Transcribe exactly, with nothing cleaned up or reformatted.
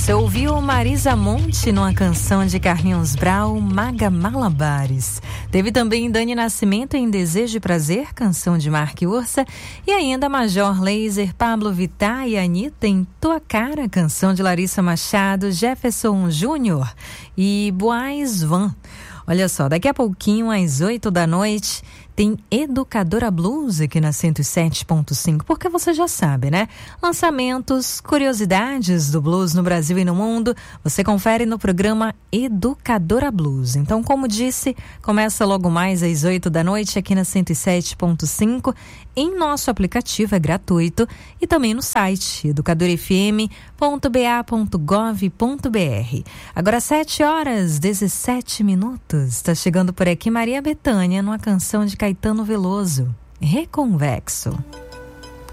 Você ouviu Marisa Monte numa canção de Carlinhos Brau, Maga Malabares. Teve também Dani Nascimento em Desejo e Prazer, canção de Mark Ursa. E ainda Major Lazer, Pablo Vittar e Anitta em Tua Cara, canção de Larissa Machado, Jefferson Júnior e Boaz Van. Olha só, daqui a pouquinho, às oito da noite, tem Educadora Blues aqui na cento e sete ponto cinco, porque você já sabe, né? Lançamentos, curiosidades do blues no Brasil e no mundo, você confere no programa Educadora Blues. Então, como disse, começa logo mais às oito da noite aqui na cento e sete ponto cinco, em nosso aplicativo, é gratuito, e também no site educador f m ponto b a ponto gov ponto b r. Agora sete horas, dezessete minutos. Está chegando por aqui Maria Bethânia numa canção de Caetano Veloso, Reconvexo.